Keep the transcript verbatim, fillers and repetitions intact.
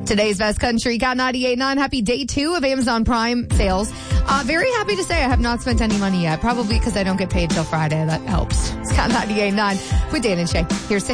Today's Best Country, Cat ninety-eight point nine. Happy day two of Amazon Prime sales. Uh, very happy to say I have not spent any money yet. Probably because I don't get paid till Friday. That helps. It's Cat ninety-eight point nine with Dan and Shay. Here's Sam.